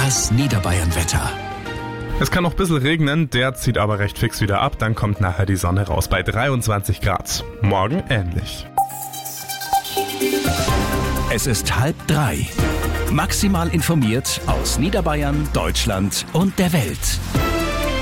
Das Niederbayern-Wetter. Es kann noch ein bisschen regnen, der zieht aber recht fix wieder ab, dann kommt nachher die Sonne raus bei 23 Grad. Morgen ähnlich. Es ist 2:30. Maximal informiert aus Niederbayern, Deutschland und der Welt.